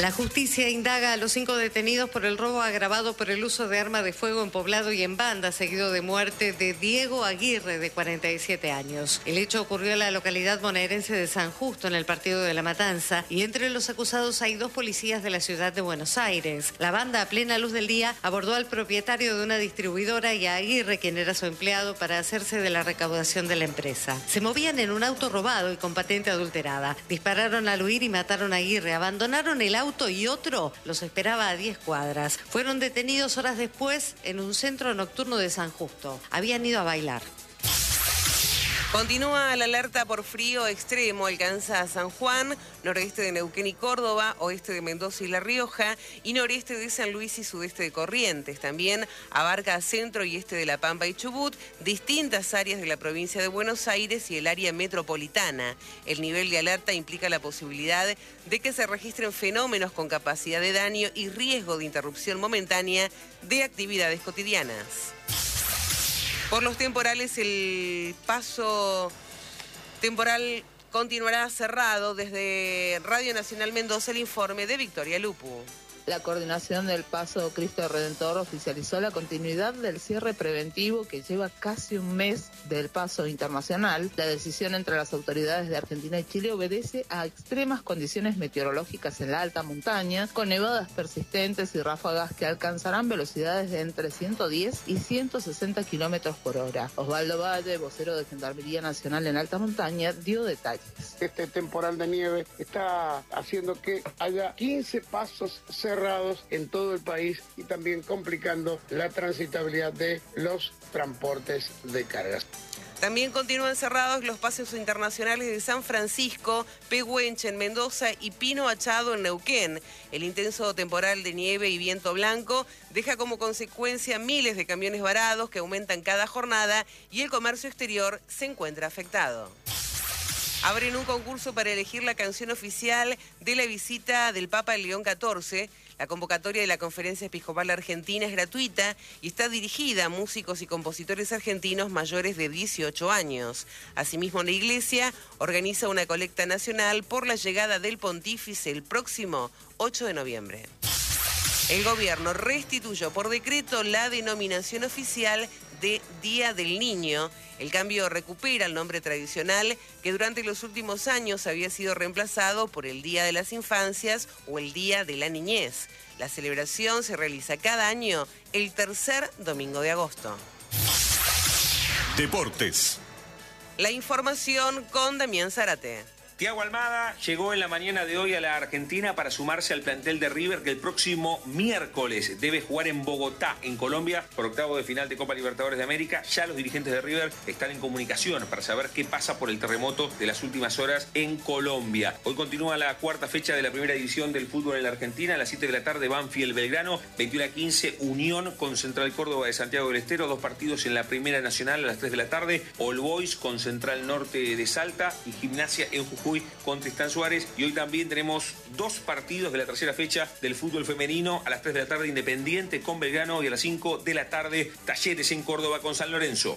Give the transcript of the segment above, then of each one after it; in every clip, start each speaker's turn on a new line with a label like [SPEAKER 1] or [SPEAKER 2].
[SPEAKER 1] La justicia indaga a los 5 detenidos por el robo agravado por el uso de arma de fuego en poblado y en banda, seguido de muerte de Diego Aguirre, de 47 años. El hecho ocurrió en la localidad bonaerense de San Justo, en el partido de La Matanza, y entre los acusados hay 2 policías de la ciudad de Buenos Aires. La banda, a plena luz del día, abordó al propietario de una distribuidora y a Aguirre, quien era su empleado, para hacerse de la recaudación de la empresa. Se movían en un auto robado y con patente adulterada. Dispararon al huir y mataron a Aguirre. Abandonaron el auto y otro los esperaba a 10 cuadras. Fueron detenidos horas después en un centro nocturno de San Justo. Habían ido a bailar.
[SPEAKER 2] Continúa la alerta por frío extremo, alcanza a San Juan, noroeste de Neuquén y Córdoba, oeste de Mendoza y La Rioja, y noreste de San Luis y sudeste de Corrientes. También abarca centro y este de La Pampa y Chubut, distintas áreas de la provincia de Buenos Aires y el área metropolitana. El nivel de alerta implica la posibilidad de que se registren fenómenos con capacidad de daño y riesgo de interrupción momentánea de actividades cotidianas. Por los temporales, el paso temporal continuará cerrado. Desde Radio Nacional Mendoza, el informe de Victoria Lupu.
[SPEAKER 3] La coordinación del Paso Cristo Redentor oficializó la continuidad del cierre preventivo que lleva casi un mes del paso internacional. La decisión entre las autoridades de Argentina y Chile obedece a extremas condiciones meteorológicas en la alta montaña, con nevadas persistentes y ráfagas que alcanzarán velocidades de entre 110 y 160 kilómetros por hora. Osvaldo Valle, vocero de Gendarmería Nacional en alta montaña, dio detalles.
[SPEAKER 4] Este temporal de nieve está haciendo que haya 15 pasos cerrados en todo el país y también complicando la transitabilidad de los transportes de cargas.
[SPEAKER 2] También continúan cerrados los paseos internacionales de San Francisco, Pehuenche en Mendoza y Pino Achado en Neuquén. El intenso temporal de nieve y viento blanco deja como consecuencia miles de camiones varados que aumentan cada jornada y el comercio exterior se encuentra afectado. Abren un concurso para elegir la canción oficial de la visita del Papa León XIV. La convocatoria de la Conferencia Episcopal Argentina es gratuita y está dirigida a músicos y compositores argentinos mayores de 18 años. Asimismo, la Iglesia organiza una colecta nacional por la llegada del pontífice el próximo 8 de noviembre. El gobierno restituyó por decreto la denominación oficial de Día del Niño. El cambio recupera el nombre tradicional que durante los últimos años había sido reemplazado por el Día de las Infancias o el Día de la Niñez. La celebración se realiza cada año el tercer domingo de agosto.
[SPEAKER 5] Deportes.
[SPEAKER 2] La información con Damián Zárate.
[SPEAKER 6] Thiago Almada llegó en la mañana de hoy a la Argentina para sumarse al plantel de River que el próximo miércoles debe jugar en Bogotá, en Colombia, por octavo de final de Copa Libertadores de América. Ya los dirigentes de River están en comunicación para saber qué pasa por el terremoto de las últimas horas en Colombia. Hoy continúa la cuarta fecha de la primera división del fútbol en la Argentina. A las 7 de la tarde, Banfield Belgrano, 21:15, Unión con Central Córdoba de Santiago del Estero. 2 partidos en la Primera Nacional a las 3 de la tarde. All Boys con Central Norte de Salta y Gimnasia en Jujuy con Tristán Suárez. Y hoy también tenemos 2 partidos de la tercera fecha del fútbol femenino. A las 3 de la tarde, Independiente con Belgrano, y a las 5 de la tarde, Talleres en Córdoba con San Lorenzo.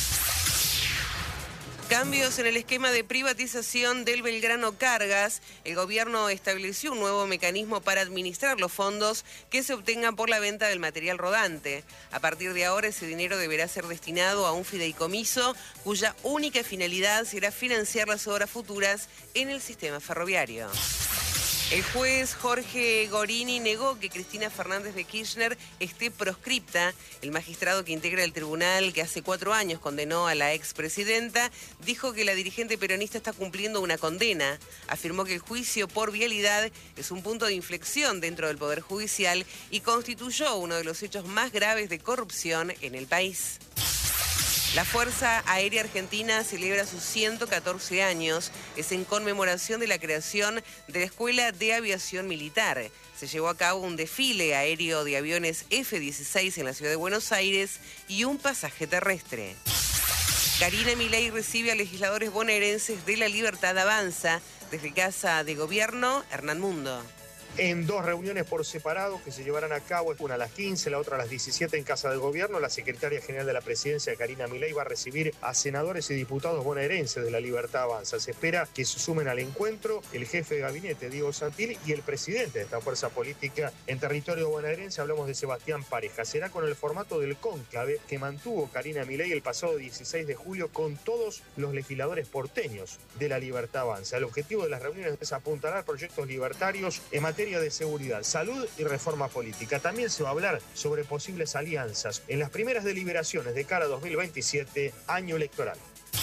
[SPEAKER 2] Cambios en el esquema de privatización del Belgrano Cargas. El gobierno estableció un nuevo mecanismo para administrar los fondos que se obtengan por la venta del material rodante. A partir de ahora, ese dinero deberá ser destinado a un fideicomiso cuya única finalidad será financiar las obras futuras en el sistema ferroviario. El juez Jorge Gorini negó que Cristina Fernández de Kirchner esté proscripta. El magistrado que integra el tribunal que hace 4 años condenó a la expresidenta dijo que la dirigente peronista está cumpliendo una condena. Afirmó que el juicio por vialidad es un punto de inflexión dentro del Poder Judicial y constituyó uno de los hechos más graves de corrupción en el país. La Fuerza Aérea Argentina celebra sus 114 años. Es en conmemoración de la creación de la Escuela de Aviación Militar. Se llevó a cabo un desfile aéreo de aviones F-16 en la ciudad de Buenos Aires y un pasaje terrestre. Karina Milei recibe a legisladores bonaerenses de La Libertad Avanza. Desde Casa de Gobierno, Hernán Mundo.
[SPEAKER 5] en 2 reuniones por separado que se llevarán a cabo, una a las 15, la otra a las 17 en Casa del Gobierno. La secretaria general de la Presidencia, Karina Milei, va a recibir a senadores y diputados bonaerenses de La Libertad Avanza. Se espera que se sumen al encuentro el jefe de gabinete, Diego Santilli, y el presidente de esta fuerza política en territorio bonaerense. Hablamos de Sebastián Pareja. Será con el formato del cónclave que mantuvo Karina Milei el pasado 16 de julio con todos los legisladores porteños de La Libertad Avanza. El objetivo de las reuniones es apuntalar proyectos libertarios en materia de seguridad, salud y reforma política. También se va a hablar sobre posibles alianzas en las primeras deliberaciones de cara a 2027, año electoral.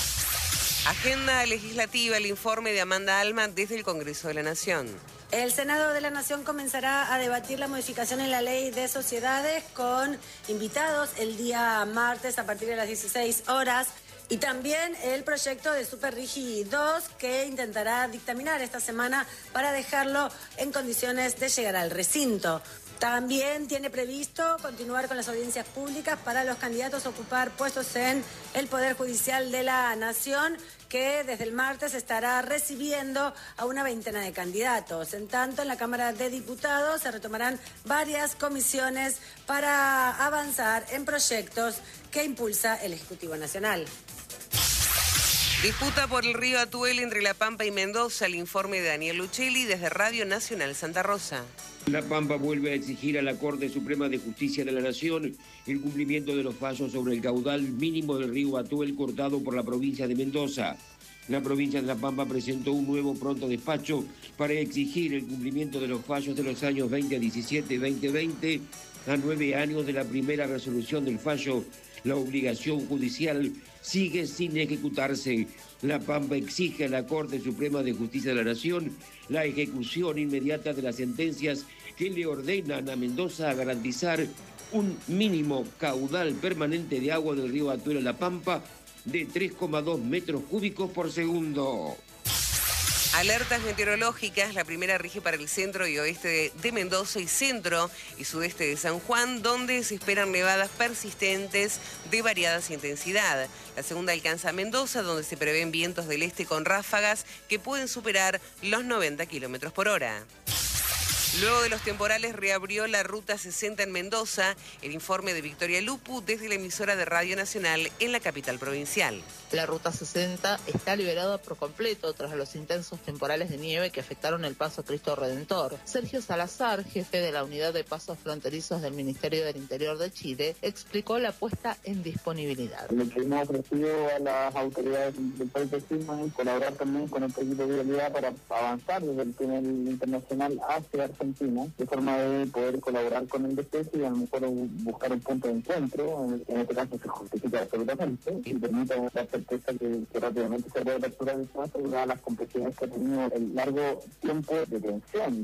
[SPEAKER 2] Agenda legislativa, el informe de Amanda Alma desde el Congreso de la Nación.
[SPEAKER 7] El Senado de la Nación comenzará a debatir la modificación en la ley de sociedades con invitados el día martes a partir de las 16 horas. Y también el proyecto de Super Rigi 2 que intentará dictaminar esta semana para dejarlo en condiciones de llegar al recinto. También tiene previsto continuar con las audiencias públicas para los candidatos a ocupar puestos en el Poder Judicial de la Nación, que desde el martes estará recibiendo a una veintena de candidatos. En tanto, en la Cámara de Diputados se retomarán varias comisiones para avanzar en proyectos que impulsa el Ejecutivo Nacional.
[SPEAKER 2] Disputa por el río Atuel entre La Pampa y Mendoza. El informe de Daniel Luchelli desde Radio Nacional Santa Rosa.
[SPEAKER 8] La Pampa vuelve a exigir a la Corte Suprema de Justicia de la Nación el cumplimiento de los fallos sobre el caudal mínimo del río Atuel cortado por la provincia de Mendoza. La provincia de La Pampa presentó un nuevo pronto despacho para exigir el cumplimiento de los fallos de los años 2017 y 2020 a 9 años de la primera resolución del fallo. La obligación judicial sigue sin ejecutarse. La Pampa exige a la Corte Suprema de Justicia de la Nación la ejecución inmediata de las sentencias que le ordenan a Mendoza a garantizar un mínimo caudal permanente de agua del río Atuel a La Pampa de 3,2 metros cúbicos por segundo.
[SPEAKER 2] Alertas meteorológicas, la primera rige para el centro y oeste de Mendoza y centro y sudeste de San Juan, donde se esperan nevadas persistentes de variadas intensidad. La segunda alcanza a Mendoza, donde se prevén vientos del este con ráfagas que pueden superar los 90 kilómetros por hora. Luego de los temporales reabrió la Ruta 60 en Mendoza. El informe de Victoria Lupu desde la emisora de Radio Nacional en la capital provincial.
[SPEAKER 3] La Ruta 60 está liberada por completo tras los intensos temporales de nieve que afectaron el paso Cristo Redentor. Sergio Salazar, jefe de la unidad de pasos fronterizos del Ministerio del Interior de Chile, explicó la puesta en disponibilidad.
[SPEAKER 9] Lo que hemos ofrecido a las autoridades del país vecino es colaborar también con el equipo de vialidad para avanzar desde el túnel internacional hacia Argentina, de forma de poder colaborar con el despeje y a lo mejor buscar un punto de encuentro, en este caso se justifica absolutamente y permite la certeza que rápidamente se puede aperturar el paso, dadas las complejidades que ha tenido el largo tiempo de tensión.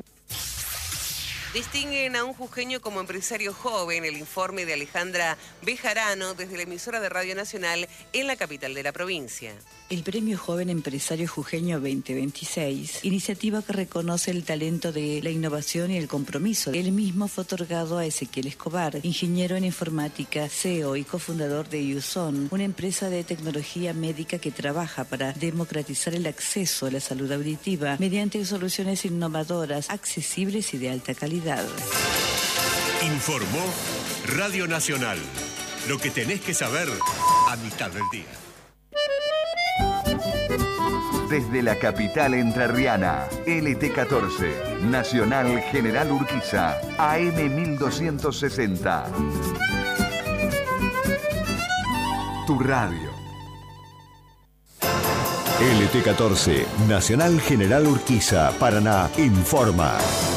[SPEAKER 2] Distinguen a un jujeño como empresario joven. El informe de Alejandra Bejarano desde la emisora de Radio Nacional en la capital de la provincia.
[SPEAKER 10] El Premio Joven Empresario Jujeño 2026, iniciativa que reconoce el talento de la innovación y el compromiso. El mismo fue otorgado a Ezequiel Escobar, ingeniero en informática, CEO y cofundador de USON, una empresa de tecnología médica que trabaja para democratizar el acceso a la salud auditiva mediante soluciones innovadoras, accesibles y de alta calidad.
[SPEAKER 11] Informó Radio Nacional. Lo que tenés que saber a mitad del día.
[SPEAKER 12] Desde la capital entrerriana, LT14, Nacional General Urquiza, AM 1260. Tu radio.
[SPEAKER 11] LT14, Nacional General Urquiza, Paraná, informa.